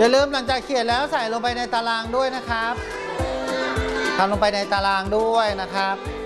อย่าลืมหลังจากเขียนแล้วใส่ลงไปในตารางด้วยนะครับทำลงไปในตารางด้วยนะครับ